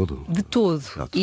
todo. De todo.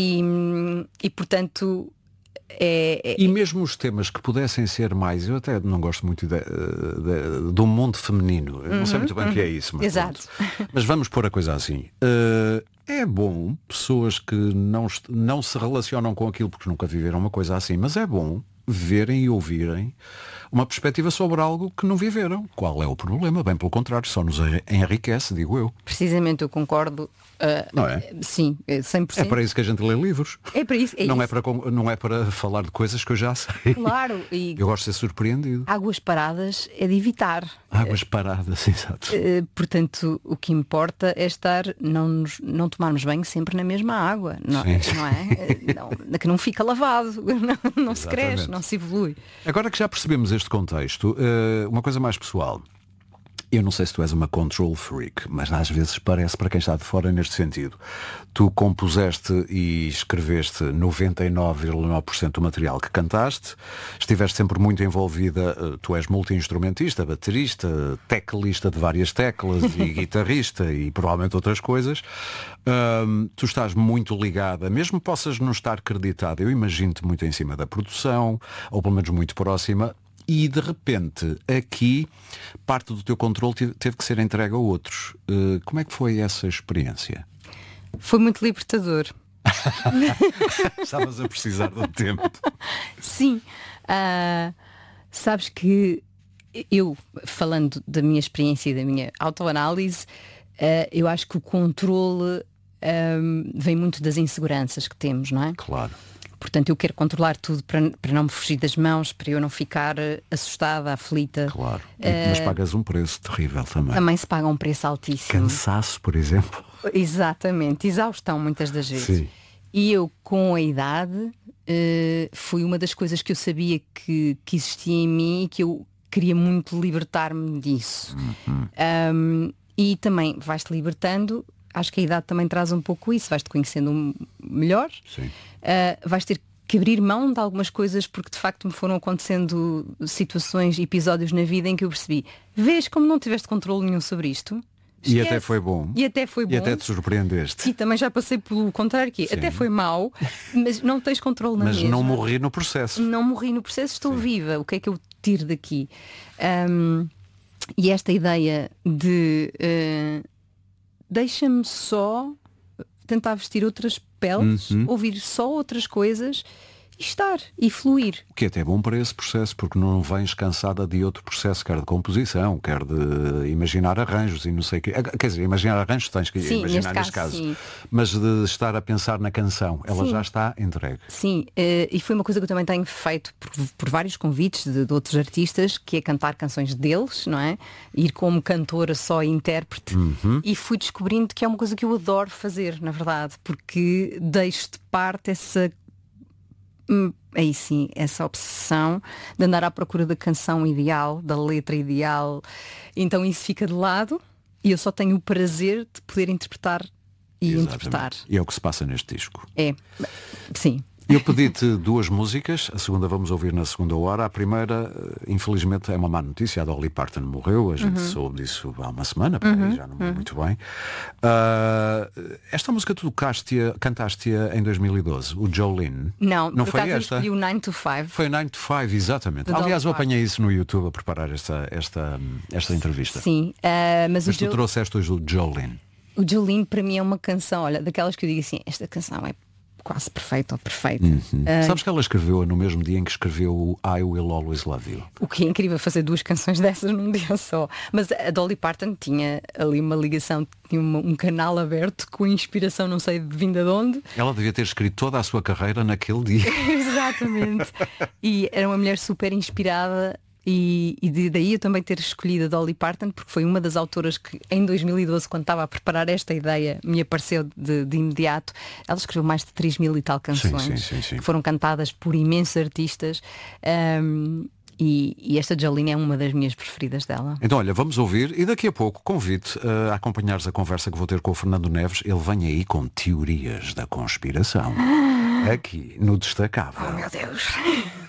E portanto... E mesmo os temas que pudessem ser mais, eu até não gosto muito do mundo feminino, eu não sei muito bem o que é isso, mas, exato. Mas vamos pôr a coisa assim. É bom pessoas que não se relacionam com aquilo porque nunca viveram uma coisa assim, mas é bom verem e ouvirem uma perspectiva sobre algo que não viveram. Qual é o problema? Bem pelo contrário, só nos enriquece, digo eu. Precisamente, eu concordo. Não é? Sim, 100%. É para isso que a gente lê livros. É para isso. Não é para falar de coisas que eu já sei. Claro. E eu gosto de ser surpreendido. Águas paradas é de evitar. Águas paradas, exato. Portanto, o que importa é não tomarmos banho sempre na mesma água. Não é? Que não fica lavado, não se cresce, não se evolui. Agora que já percebemos este contexto, uma coisa mais pessoal. Eu não sei se tu és uma control freak, mas às vezes parece para quem está de fora neste sentido. Tu compuseste e escreveste 99,9% do material que cantaste, estiveste sempre muito envolvida, tu és multi-instrumentista, baterista, teclista de várias teclas e guitarrista e provavelmente outras coisas. Tu estás muito ligada, mesmo possas não estar acreditada, eu imagino-te muito em cima da produção, ou pelo menos muito próxima. E de repente aqui parte do teu controle teve que ser entregue a outros. Como é que foi essa experiência? Foi muito libertador. Estavas a precisar do tempo. Sim. Sabes que eu, falando da minha experiência e da minha autoanálise, eu acho que o controle vem muito das inseguranças que temos, não é? Claro. Portanto, eu quero controlar tudo para não me fugir das mãos, para eu não ficar assustada, aflita. Claro. Mas pagas um preço terrível também. Também se paga um preço altíssimo. Cansaço, por exemplo. Exatamente. Exaustão, muitas das vezes. Sim. E eu, com a idade, foi uma das coisas que eu sabia que existia em mim e que eu queria muito libertar-me disso. E também vais-te libertando. Acho que a idade também traz um pouco isso. Vais-te conhecendo melhor. Sim. Vais ter que abrir mão de algumas coisas porque de facto me foram acontecendo situações, episódios na vida em que eu percebi, vês como não tiveste controle nenhum sobre isto? Esquece. E até foi bom. E até foi bom. E até te surpreendeste. E também já passei pelo contrário, que até foi mau, mas não tens controle na mesma. Mas não morri no processo. Não morri no processo, estou viva. O que é que eu tiro daqui? E esta ideia de deixa-me só tentar vestir outras peles, ouvir só outras coisas e estar e fluir. O que é até bom para esse processo, porque não vens cansada de outro processo, quer de composição, quer de imaginar arranjos e não sei o quê. Quer dizer, imaginar arranjos tens que imaginar neste caso. Sim. Mas de estar a pensar na canção, ela já está entregue. Sim, e foi uma coisa que eu também tenho feito por vários convites de outros artistas, que é cantar canções deles, não é? Ir como cantora só e intérprete. E fui descobrindo que é uma coisa que eu adoro fazer, na verdade, porque deixo de parte aí sim, essa obsessão de andar à procura da canção ideal, da letra ideal. Então isso fica de lado e eu só tenho o prazer de poder interpretar e interpretar. E é o que se passa neste disco. É, sim. Eu pedi-te duas músicas, a segunda vamos ouvir na segunda hora. A primeira, infelizmente, é uma má notícia. A Dolly Parton morreu, a gente soube disso há uma semana, já não me muito bem. Esta música tu cantaste-a em 2012, o Jolene. Não foi esta? Foi o 9 to 5. Foi o 9 to 5, exatamente. Aliás, eu apanhei isso no YouTube a preparar esta entrevista. Sim, mas tu trouxeste hoje o Jolene. O Jolene para mim é uma canção, olha, daquelas que eu digo assim, esta canção é quase perfeita ou perfeita. Sabes que ela escreveu no mesmo dia em que escreveu o I Will Always Love You? O que é incrível fazer duas canções dessas num dia só. Mas a Dolly Parton tinha ali uma ligação, tinha um canal aberto com inspiração, não sei de vinda de onde. Ela devia ter escrito toda a sua carreira naquele dia. Exatamente. E era uma mulher super inspirada. E daí eu também ter escolhido a Dolly Parton, porque foi uma das autoras que em 2012, quando estava a preparar esta ideia, me apareceu de imediato. Ela escreveu mais de 3.000 e tal canções sim. que foram cantadas por imensos artistas. E esta Jolene é uma das minhas preferidas dela. Então olha, vamos ouvir e daqui a pouco convido-te a acompanhares a conversa que vou ter com o Fernando Neves. Ele vem aí com teorias da conspiração aqui no Destacável. Oh meu Deus.